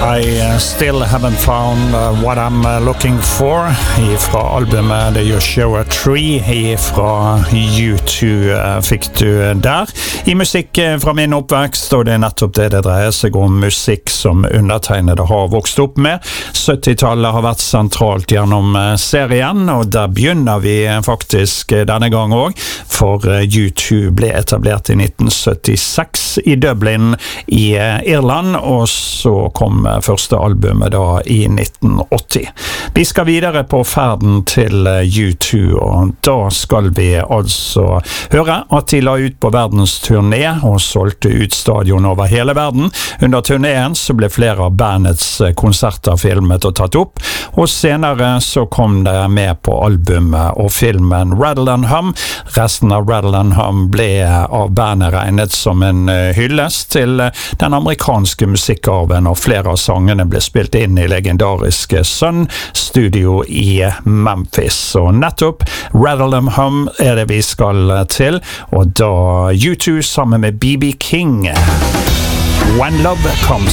I still haven't found what I'm looking for fra albumet The Joshua Tree fra U2 fikk du der. I musikk fra min oppvekst, og det nettopp det dreier seg om musikk som undertegnede har vokst opp med. 70-tallet har vært sentralt gjennom serien, og der begynner vi faktisk denne gang også, for U2 ble etablert i 1976 i Dublin i Irland, og så kom første albumet da i 1980. Vi skal videre på ferden til U2, og da skal vi altså høre at de la ut på verdens turné og solgte ut stadion over hele verden. Under turnéen så ble flere av bandets konserter filmet og tatt opp, og senere så kom det med på albumet og filmen Rattle and Hum. Resten av Rattle and Hum ble av bandet regnet som en hyllest til den amerikanske musikkarven, og flere av sangene ble spilt inn i legendariske Sun Studio i Memphis. Og nettopp Rattle and Hum det vi skal til, og da U2 sammen med B.B. King. When Love Comes.